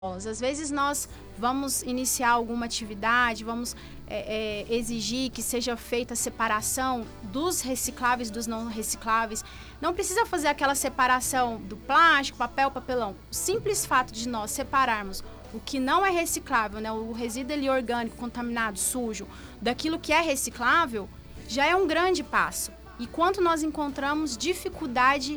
Às vezes nós vamos iniciar alguma atividade, vamos exigir que seja feita a separação dos recicláveis dos não recicláveis. Não precisa fazer aquela separação do plástico, papel, papelão. O simples fato de nós separarmos o que não é reciclável, né, o resíduo ali orgânico, contaminado, sujo, daquilo que é reciclável, já é um grande passo. E quanto nós encontramos dificuldade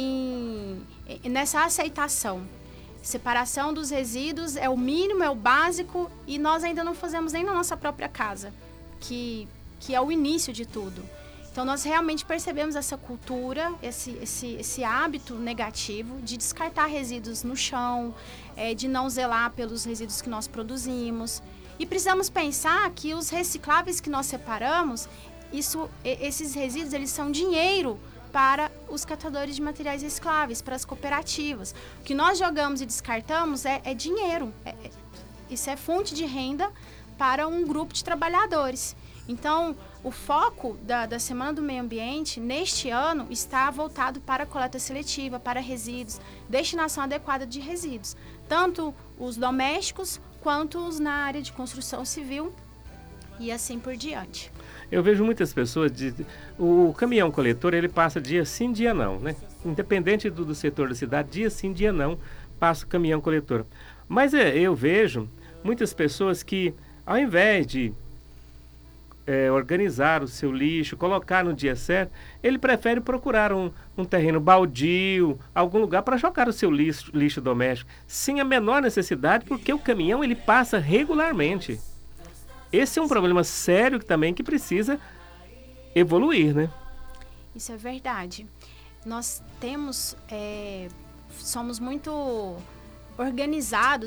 nessa aceitação. Separação dos resíduos é o mínimo, é o básico, e nós ainda não fazemos nem na nossa própria casa, que é o início de tudo. Então, nós realmente percebemos essa cultura, esse hábito negativo de descartar resíduos no chão, de não zelar pelos resíduos que nós produzimos. E precisamos pensar que os recicláveis que nós separamos, esses resíduos, eles são dinheiro para os catadores de materiais recicláveis, para as cooperativas. O que nós jogamos e descartamos é dinheiro. Isso é fonte de renda para um grupo de trabalhadores. Então, o foco da Semana do Meio Ambiente, neste ano, está voltado para a coleta seletiva, para resíduos, destinação adequada de resíduos. Tanto os domésticos, quanto os na área de construção civil e assim por diante. Eu vejo muitas pessoas, o caminhão coletor, ele passa dia sim, dia não, né? Independente do setor da cidade, dia sim, dia não, passa o caminhão coletor. Mas eu vejo muitas pessoas que, ao invés de organizar o seu lixo, colocar no dia certo, ele prefere procurar um terreno baldio, algum lugar para jogar o seu lixo doméstico, sem a menor necessidade, porque o caminhão ele passa regularmente. Esse é um problema sério também que precisa evoluir, né? Isso é verdade. Nós somos muito organizados